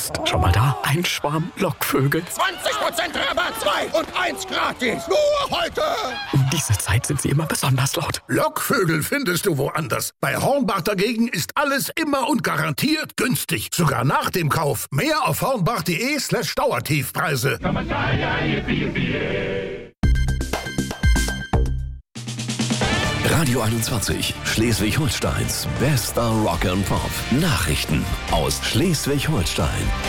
Psst. Schon mal da? Ein Schwarm Lockvögel. 20% Rabatt, 2 und 1 gratis. Nur heute. Um diese Zeit sind sie immer besonders laut. Lockvögel findest du woanders. Bei Hornbach dagegen ist alles immer und garantiert günstig. Sogar nach dem Kauf. Mehr auf hornbach.de/Dauertiefpreise. Radio 21, Schleswig-Holsteins bester Rock and Pop. Nachrichten aus Schleswig-Holstein.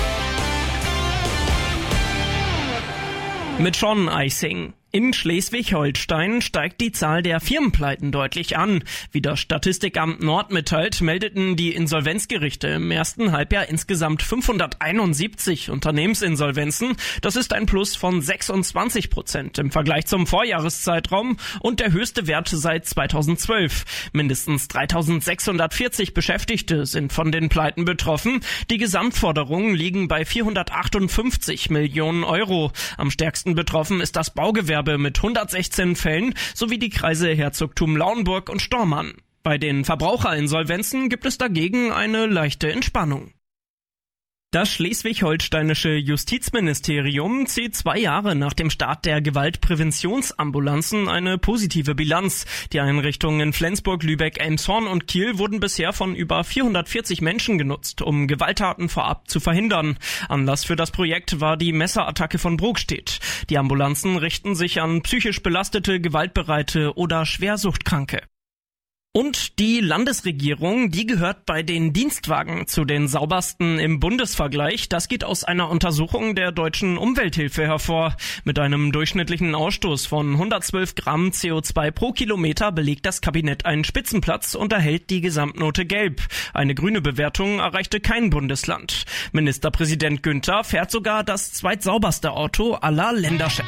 Mit Sean Eising. In Schleswig-Holstein steigt die Zahl der Firmenpleiten deutlich an. Wie das Statistikamt Nord mitteilt, meldeten die Insolvenzgerichte im ersten Halbjahr insgesamt 571 Unternehmensinsolvenzen. Das ist ein Plus von 26% im Vergleich zum Vorjahreszeitraum und der höchste Wert seit 2012. Mindestens 3640 Beschäftigte sind von den Pleiten betroffen. Die Gesamtforderungen liegen bei 458 Millionen Euro. Am stärksten betroffen ist das Baugewerbe mit 116 Fällen sowie die Kreise Herzogtum Lauenburg und Stormarn. Bei den Verbraucherinsolvenzen gibt es dagegen eine leichte Entspannung. Das schleswig-holsteinische Justizministerium zieht 2 Jahre nach dem Start der Gewaltpräventionsambulanzen eine positive Bilanz. Die Einrichtungen in Flensburg, Lübeck, Elmshorn und Kiel wurden bisher von über 440 Menschen genutzt, um Gewalttaten vorab zu verhindern. Anlass für das Projekt war die Messerattacke von Brokstedt. Die Ambulanzen richten sich an psychisch belastete, gewaltbereite oder Schwersuchtkranke. Und die Landesregierung, die gehört bei den Dienstwagen zu den saubersten im Bundesvergleich. Das geht aus einer Untersuchung der Deutschen Umwelthilfe hervor. Mit einem durchschnittlichen Ausstoß von 112 Gramm CO2 pro Kilometer belegt das Kabinett einen Spitzenplatz und erhält die Gesamtnote Gelb. Eine grüne Bewertung erreichte kein Bundesland. Ministerpräsident Günther fährt sogar das zweitsauberste Auto aller Länderchefs.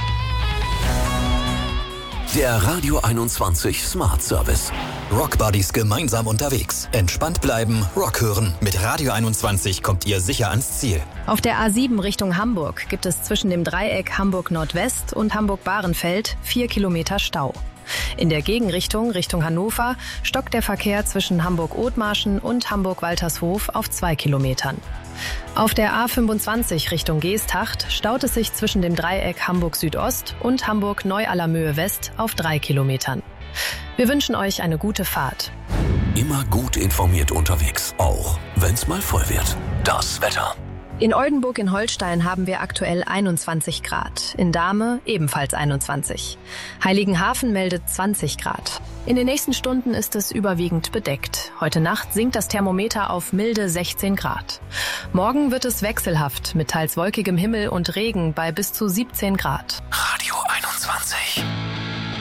Der Radio 21 Smart Service. Rockbuddies gemeinsam unterwegs. Entspannt bleiben, Rock hören. Mit Radio 21 kommt ihr sicher ans Ziel. Auf der A7 Richtung Hamburg gibt es zwischen dem Dreieck Hamburg-Nordwest und Hamburg-Bahrenfeld 4 Kilometer Stau. In der Gegenrichtung Richtung Hannover stockt der Verkehr zwischen Hamburg-Othmarschen und Hamburg-Waltershof auf 2 Kilometern. Auf der A25 Richtung Geesthacht staut es sich zwischen dem Dreieck Hamburg-Südost und Hamburg-Neu-Allermöhe-West auf 3 Kilometern. Wir wünschen euch eine gute Fahrt. Immer gut informiert unterwegs, auch wenn's mal voll wird. Das Wetter. In Oldenburg in Holstein haben wir aktuell 21 Grad. In Dahme ebenfalls 21. Heiligenhafen meldet 20 Grad. In den nächsten Stunden ist es überwiegend bedeckt. Heute Nacht sinkt das Thermometer auf milde 16 Grad. Morgen wird es wechselhaft mit teils wolkigem Himmel und Regen bei bis zu 17 Grad. Radio 21.